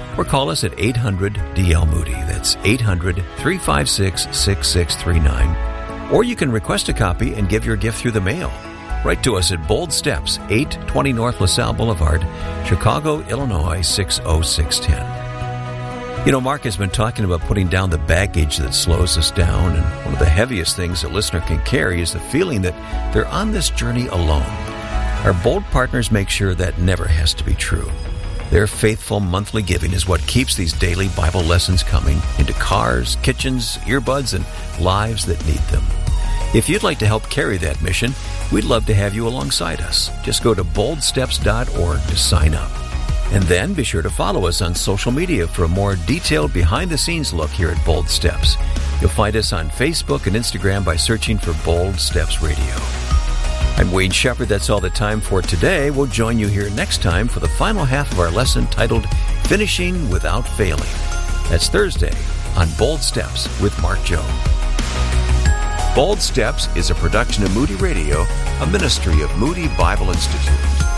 or call us at 800-DL-MOODY. That's 800-356-6639. Or you can request a copy and give your gift through the mail. Write to us at Bold Steps, 820 North LaSalle Boulevard, Chicago, Illinois, 60610. You know, Mark has been talking about putting down the baggage that slows us down, and one of the heaviest things a listener can carry is the feeling that they're on this journey alone. Our Bold partners make sure that never has to be true. Their faithful monthly giving is what keeps these daily Bible lessons coming into cars, kitchens, earbuds, and lives that need them. If you'd like to help carry that mission, we'd love to have you alongside us. Just go to boldsteps.org to sign up. And then be sure to follow us on social media for a more detailed behind-the-scenes look here at Bold Steps. You'll find us on Facebook and Instagram by searching for Bold Steps Radio. I'm Wayne Shepherd. That's all the time for today. We'll join you here next time for the final half of our lesson titled Finishing Without Failing. That's Thursday on Bold Steps with Mark Joe. Bold Steps is a production of Moody Radio, a ministry of Moody Bible Institute.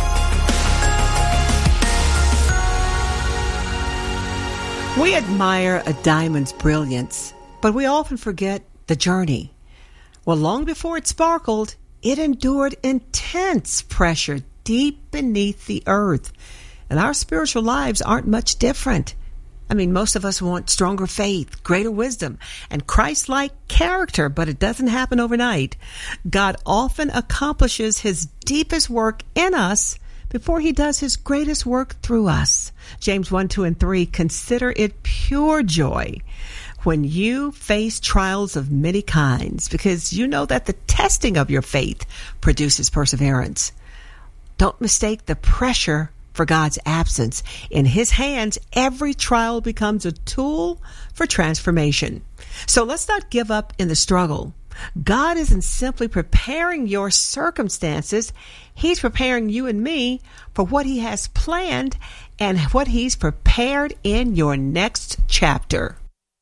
We admire a diamond's brilliance, but we often forget the journey. Well, long before it sparkled, it endured intense pressure deep beneath the earth. And our spiritual lives aren't much different. I mean, most of us want stronger faith, greater wisdom, and Christ-like character, but it doesn't happen overnight. God often accomplishes His deepest work in us before He does His greatest work through us. James 1, 2, and 3, consider it pure joy when you face trials of many kinds, because you know that the testing of your faith produces perseverance. Don't mistake the pressure for God's absence. In His hands, every trial becomes a tool for transformation. So let's not give up in the struggle. God isn't simply preparing your circumstances. He's preparing you and me for what He has planned and what He's prepared in your next chapter.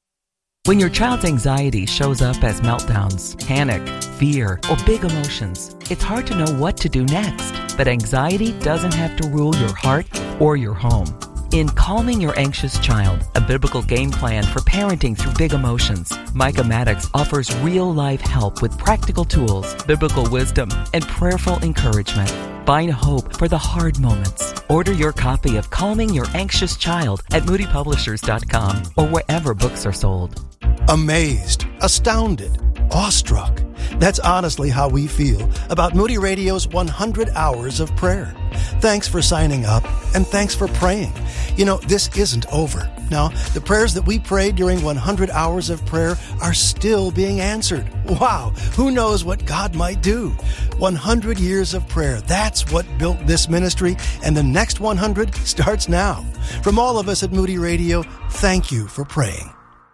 When your child's anxiety shows up as meltdowns, panic, fear, or big emotions, it's hard to know what to do next. But anxiety doesn't have to rule your heart or your home. In Calming Your Anxious Child, a biblical game plan for parenting through big emotions, Micah Maddox offers real-life help with practical tools, biblical wisdom, and prayerful encouragement. Find hope for the hard moments. Order your copy of Calming Your Anxious Child at moodypublishers.com or wherever books are sold. Amazed, astounded, awestruck. That's honestly how we feel about Moody Radio's 100 Hours of Prayer. Thanks for signing up, and thanks for praying. You know, this isn't over. Now, the prayers that we prayed during 100 Hours of Prayer are still being answered. Wow, who knows what God might do? 100 years of prayer, that's what built this ministry, and the next 100 starts now. From all of us at Moody Radio, thank you for praying.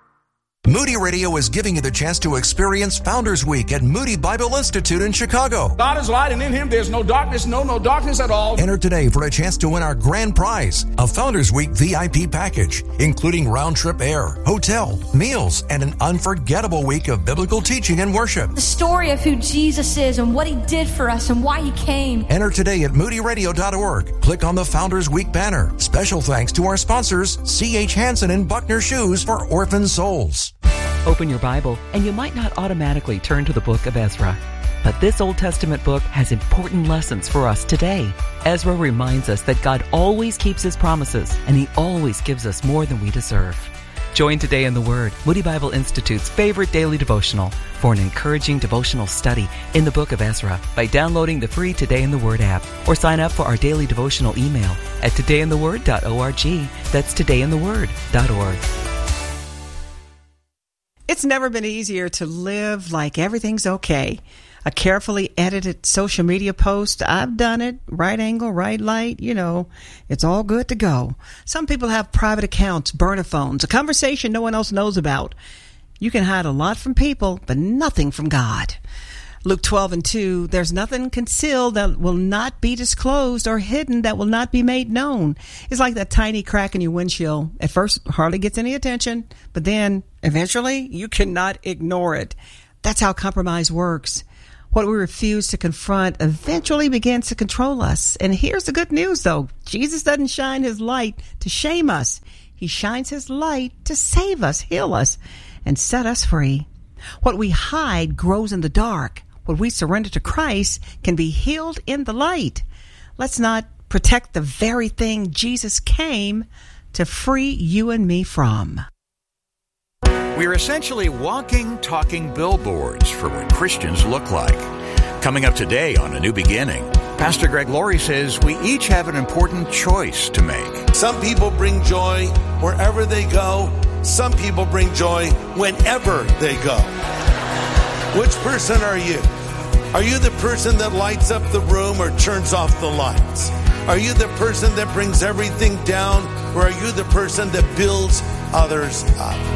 Moody Radio is giving you the chance to experience Founders Week at Moody Bible Institute in Chicago. God is light, and in Him there's no darkness, no darkness at all. Enter today for a chance to win our grand prize, a Founders Week VIP package, including round-trip air, hotel, meals, and an unforgettable week of biblical teaching and worship. The story of who Jesus is and what He did for us and why He came. Enter today at moodyradio.org. Click on the Founders Week banner. Special thanks to our sponsors, C.H. Hansen and Buckner Shoes for Orphan Souls. Open your Bible, and you might not automatically turn to the book of Ezra. But this Old Testament book has important lessons for us today. Ezra reminds us that God always keeps His promises, and He always gives us more than we deserve. Join Today in the Word, Moody Bible Institute's favorite daily devotional, for an encouraging devotional study in the book of Ezra by downloading the free Today in the Word app, or sign up for our daily devotional email at todayintheword.org. That's todayintheword.org. It's never been easier to live like everything's okay. A carefully edited social media post, I've done it, right angle, right light, it's all good to go. Some people have private accounts, burner phones, a conversation no one else knows about. You can hide a lot from people, but nothing from God. Luke 12 and 2, there's nothing concealed that will not be disclosed or hidden that will not be made known. It's like that tiny crack in your windshield. At first, hardly gets any attention, but then eventually you cannot ignore it. That's how compromise works. What we refuse to confront eventually begins to control us. And here's the good news, though. Jesus doesn't shine his light to shame us. He shines his light to save us, heal us, and set us free. What we hide grows in the dark. What we surrender to Christ can be healed in the light. Let's not protect the very thing Jesus came to free you and me from. We're essentially walking, talking billboards for what Christians look like. Coming up today on A New Beginning, Pastor Greg Laurie says we each have an important choice to make. Some people bring joy wherever they go. Some people bring joy whenever they go. Which person are you? Are you the person that lights up the room or turns off the lights? Are you the person that brings everything down, or are you the person that builds others up?